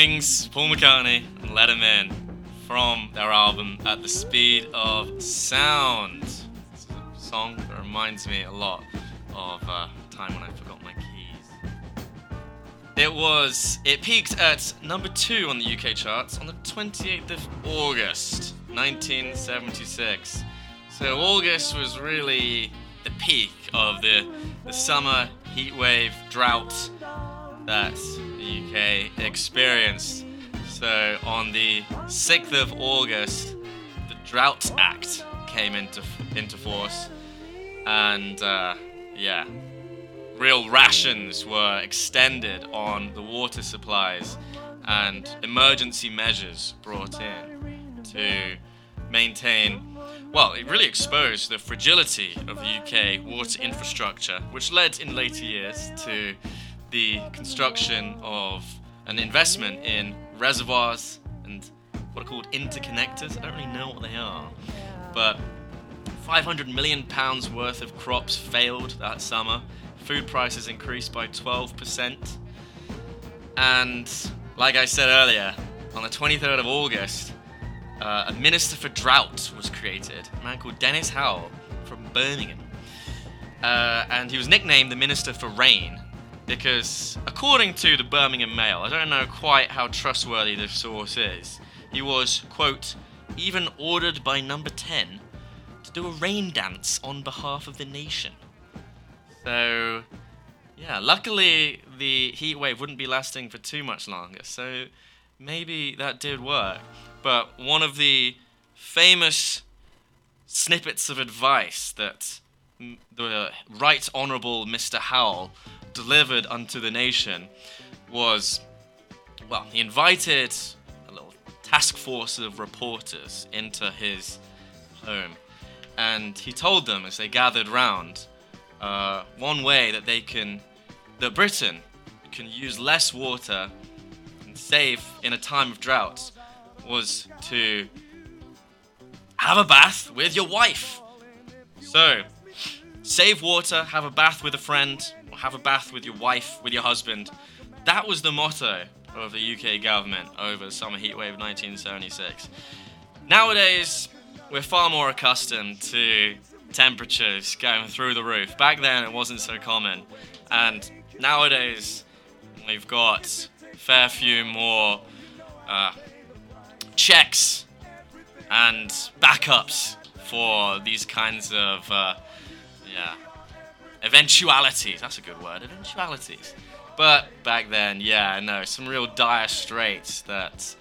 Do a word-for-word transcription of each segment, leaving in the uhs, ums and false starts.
Wings, Paul McCartney, and Let 'Em In from their album At the Speed of Sound. It's a song that reminds me a lot of a time when I forgot my keys. It was, it peaked at number two on the U K charts on the twenty-eighth of August, nineteen seventy-six. So August was really the peak of the, the summer heatwave drought that the U K experienced. So on the sixth of August, the Drought Act came into into force, and uh, yeah, real rations were extended on the water supplies, and emergency measures brought in to maintain. Well, it really exposed the fragility of the U K water infrastructure, which led in later years to the construction of an investment in reservoirs and what are called interconnectors. I don't really know what they are, but five hundred million pounds worth of crops failed that summer. Food prices increased by twelve percent. And like I said earlier, on the twenty-third of August, uh, a Minister for Drought was created, a man called Dennis Howell from Birmingham. Uh, and he was nicknamed the Minister for Rain, because according to the Birmingham Mail, I don't know quite how trustworthy this source is, he was, quote, even ordered by number ten to do a rain dance on behalf of the nation. So, yeah, luckily the heat wave wouldn't be lasting for too much longer, so maybe that did work. But one of the famous snippets of advice that the Right Honourable Mister Howell delivered unto the nation was, well, he invited a little task force of reporters into his home, and he told them as they gathered round, uh, one way that they can, that Britain can use less water and save in a time of drought was to have a bath with your wife. So, save water, have a bath with a friend, or have a bath with your wife, with your husband. That was the motto of the U K government over the summer heatwave of nineteen seventy-six. Nowadays, we're far more accustomed to temperatures going through the roof. Back then, it wasn't so common. And nowadays, we've got a fair few more uh, checks and backups for these kinds of uh, yeah, eventualities. That's a good word, eventualities. But back then, yeah, no, some real dire straits that,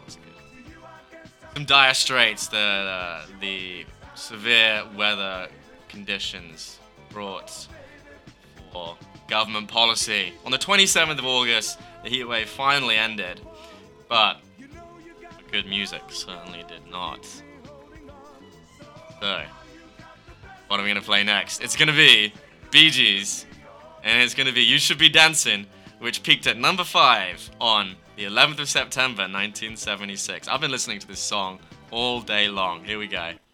some dire straits that uh, the severe weather conditions brought for government policy. On the twenty-seventh of August, the heatwave finally ended, but the good music certainly did not. So, what am I going to play next? It's going to be Bee Gees, and it's going to be You Should Be Dancing, which peaked at number five on the eleventh of September, nineteen seventy-six. I've been listening to this song all day long. Here we go.